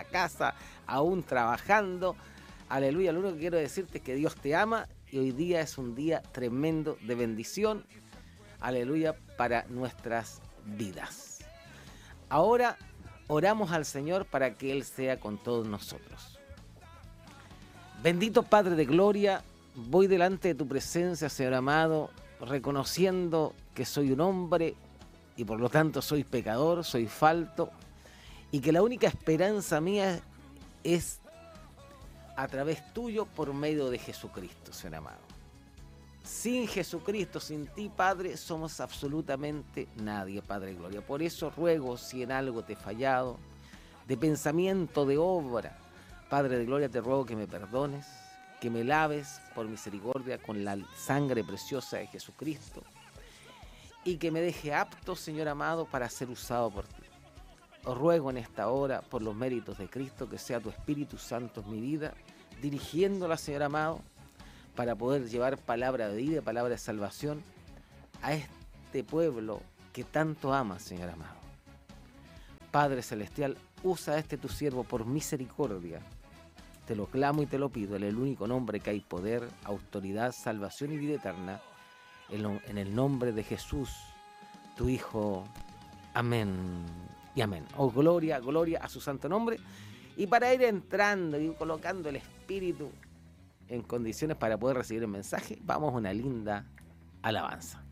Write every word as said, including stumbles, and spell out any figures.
casa, aún trabajando. Aleluya, lo único que quiero decirte es que Dios te ama y hoy día es un día tremendo de bendición. Aleluya, para nuestras vidas. Ahora oramos al Señor para que Él sea con todos nosotros. Bendito Padre de gloria, voy delante de tu presencia, Señor amado, reconociendo que soy un hombre y por lo tanto soy pecador, soy falto, y que la única esperanza mía es a través tuyo por medio de Jesucristo, Señor amado. Sin Jesucristo, sin ti, Padre, somos absolutamente nadie, Padre de gloria. Por eso ruego, si en algo te he fallado, de pensamiento, de obra, Padre de gloria, te ruego que me perdones, que me laves por misericordia con la sangre preciosa de Jesucristo y que me deje apto, Señor amado, para ser usado por ti. Os ruego en esta hora, por los méritos de Cristo, que sea tu Espíritu Santo en mi vida, dirigiéndola, Señor amado, para poder llevar palabra de vida, palabra de salvación a este pueblo que tanto ama, Señor amado. Padre Celestial, usa a este tu siervo por misericordia. Te lo clamo y te lo pido, en el único nombre que hay poder, autoridad, salvación y vida eterna, en el nombre de Jesús, tu Hijo. Amén y amén. Oh, gloria, gloria a su santo nombre. Y para ir entrando y colocando el Espíritu en condiciones para poder recibir el mensaje, vamos a una linda alabanza.